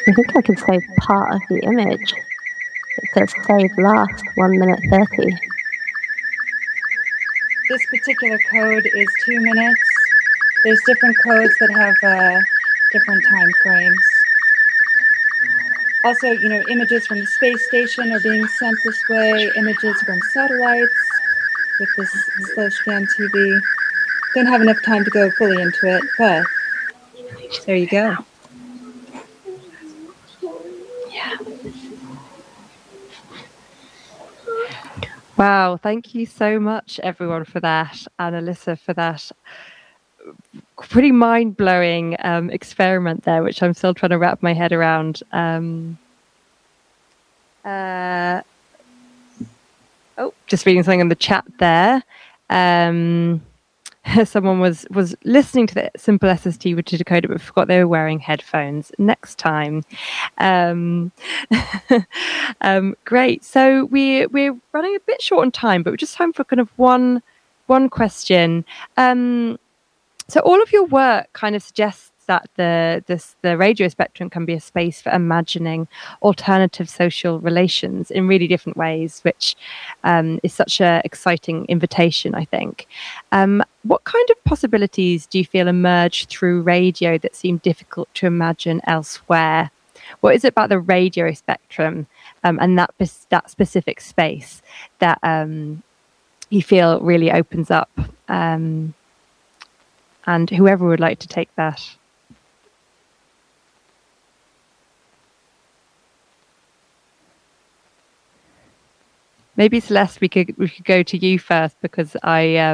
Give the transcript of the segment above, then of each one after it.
I think I can save part of the image. It says save last 1 minute 30. This particular code is 2 minutes. There's different codes that have different time frames. Also, images from the space station are being sent this way, images from satellites with this slow scan TV. Don't have enough time to go fully into it, but there you go. Yeah. Wow, thank you so much, everyone, for that, and Alyssa for that pretty mind-blowing experiment there, which I'm still trying to wrap my head around. Just reading something in the chat there. Someone was listening to the Simple SST with Decoder but forgot they were wearing headphones. Next time. Great. So we're running a bit short on time, but we're just time for kind of one question. So all of your work kind of suggests that the radio spectrum can be a space for imagining alternative social relations in really different ways, which is such an exciting invitation, I think. What kind of possibilities do you feel emerge through radio that seem difficult to imagine elsewhere? What is it about the radio spectrum and that specific space that you feel really opens up? And whoever would like to take that. Maybe Celeste, we could go to you first, because I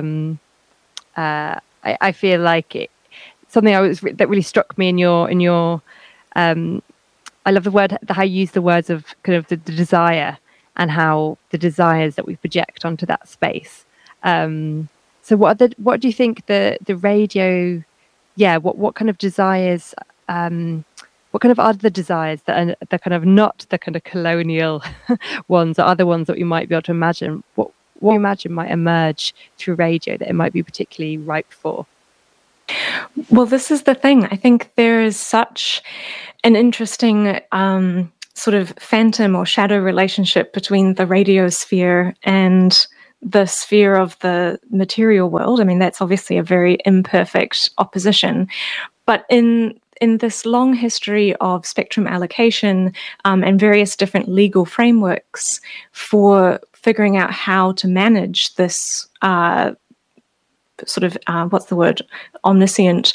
feel like something that really struck me in your I love the word, how you use the words of kind of the desire, and how the desires that we project onto that space. So what do you think the radio, what kind of desires, what kind of are the desires that are the kind of not the kind of colonial ones, or other ones that you might be able to imagine? What you imagine might emerge through radio that it might be particularly ripe for? Well, this is the thing. I think there is such an interesting sort of phantom or shadow relationship between the radio sphere and the sphere of the material world. I mean, that's obviously a very imperfect opposition. But in this long history of spectrum allocation and various different legal frameworks for figuring out how to manage this sort of, what's the word, omniscient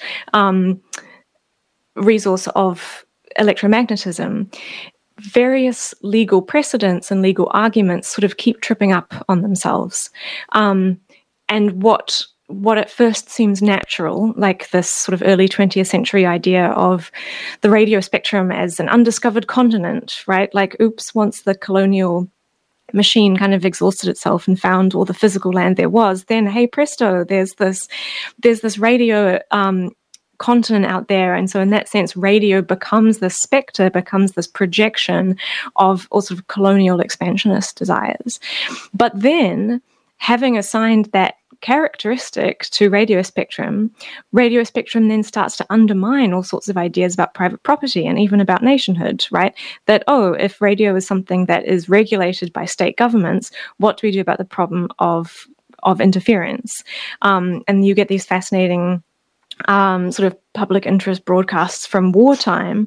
resource of electromagnetism, various legal precedents and legal arguments sort of keep tripping up on themselves. And what at first seems natural, like this sort of early 20th century idea of the radio spectrum as an undiscovered continent, right? Like, oops, once the colonial machine kind of exhausted itself and found all the physical land there was, then hey presto, there's this radio continent out there. And so in that sense, radio becomes this spectre, becomes this projection of all sort of colonial expansionist desires. But then, having assigned that characteristic to radio spectrum then starts to undermine all sorts of ideas about private property and even about nationhood, right? That, if radio is something that is regulated by state governments, what do we do about the problem of interference? And you get these fascinating sort of public interest broadcasts from wartime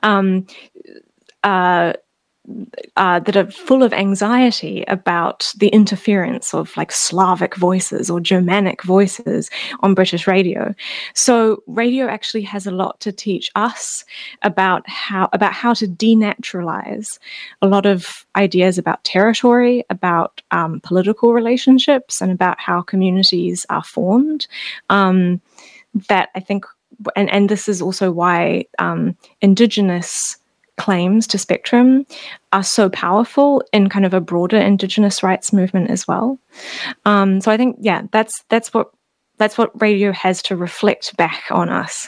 that are full of anxiety about the interference of like Slavic voices or Germanic voices on British radio. So radio actually has a lot to teach us about how to denaturalize a lot of ideas about territory, about political relationships, and about how communities are formed. That I think, and this is also why Indigenous claims to spectrum are so powerful in kind of a broader Indigenous rights movement as well. So I think, that's what radio has to reflect back on us.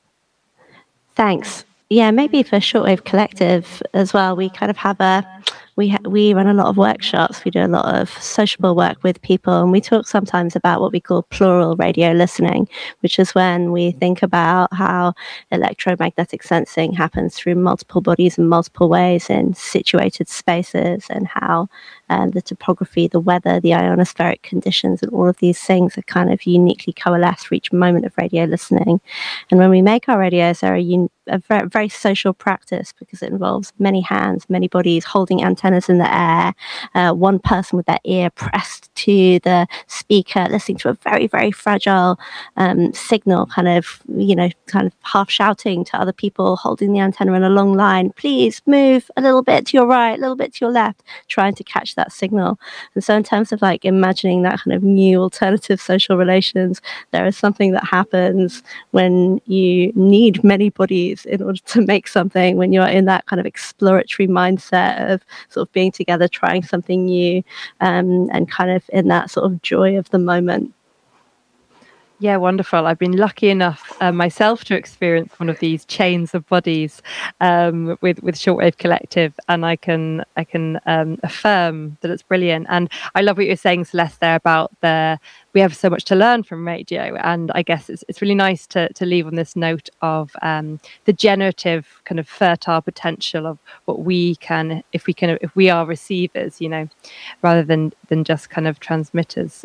Thanks. Yeah, maybe for Shortwave Collective as well, we kind of have a we run a lot of workshops. We do a lot of sociable work with people, and we talk sometimes about what we call plural radio listening, which is when we think about how electromagnetic sensing happens through multiple bodies in multiple ways in situated spaces, and how the topography, the weather, the ionospheric conditions, and all of these things are kind of uniquely coalesced for each moment of radio listening. And when we make our radios, they're a very, very social practice because it involves many hands, many bodies holding antennas in the air, one person with their ear pressed to the speaker, listening to a very, very fragile signal, kind of half shouting to other people, holding the antenna in a long line, please move a little bit to your right, a little bit to your left, trying to catch that signal. And so in terms of like imagining that kind of new alternative social relations, there is something that happens when you need many bodies in order to make something, when you're in that kind of exploratory mindset of sort of being together, trying something new, and kind of in that sort of joy of the moment. Yeah, wonderful. I've been lucky enough myself to experience one of these chains of bodies with Shortwave Collective, and I can affirm that it's brilliant. And I love what you're saying, Celeste, there about we have so much to learn from radio, and I guess it's really nice to leave on this note of the generative kind of fertile potential of what we can, if we are receivers, rather than just kind of transmitters.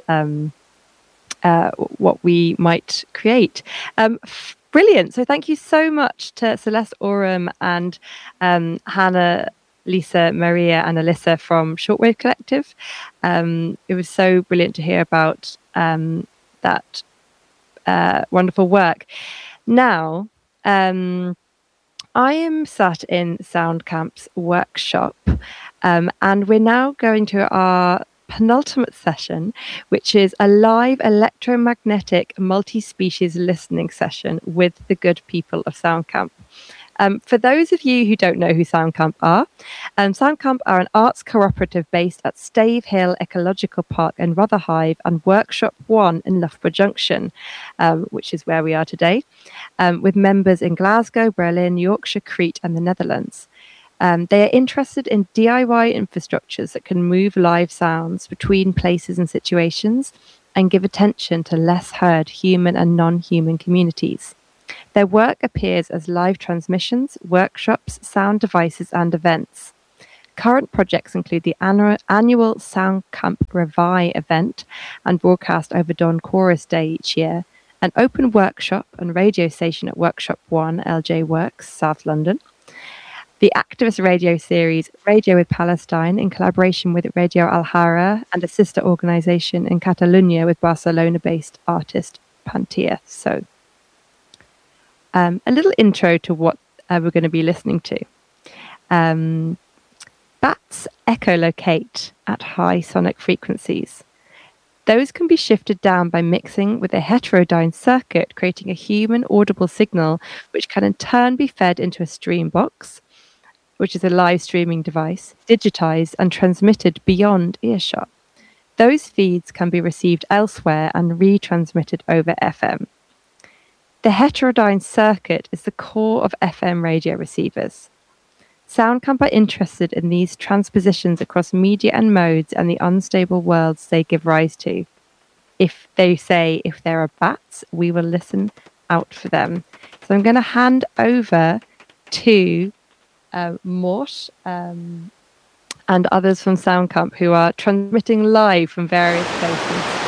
What we might create. Brilliant. So thank you so much to Celeste Oram and Hannah, Lisa, Maria and Alyssa from Shortwave Collective. It was so brilliant to hear about that wonderful work. Now, I am sat in SoundCamp's workshop, and we're now going to our penultimate session, which is a live electromagnetic multi-species listening session with the good people of SoundCamp. For those of you who don't know who SoundCamp are an arts cooperative based at Stave Hill Ecological Park in Rotherhithe and Workshop 1 in Loughborough Junction, which is where we are today, with members in Glasgow, Berlin, Yorkshire, Crete and the Netherlands. They are interested in DIY infrastructures that can move live sounds between places and situations and give attention to less heard human and non-human communities. Their work appears as live transmissions, workshops, sound devices and events. Current projects include the annual SoundCamp Revive event and broadcast over Don Chorus Day each year, an open workshop and radio station at Workshop 1 LJ Works, South London, the activist radio series Radio with Palestine in collaboration with Radio Alhara and a sister organisation in Catalonia with Barcelona-based artist Pantia. So a little intro to what we're going to be listening to. Bats echolocate at high sonic frequencies. Those can be shifted down by mixing with a heterodyne circuit, creating a human audible signal, which can in turn be fed into a stream box, which is a live streaming device, digitized and transmitted beyond earshot. Those feeds can be received elsewhere and retransmitted over FM. The heterodyne circuit is the core of FM radio receivers. SoundCamp are interested in these transpositions across media and modes and the unstable worlds they give rise to. If there are bats, we will listen out for them. So I'm going to hand over to Mort and others from SoundCamp who are transmitting live from various places.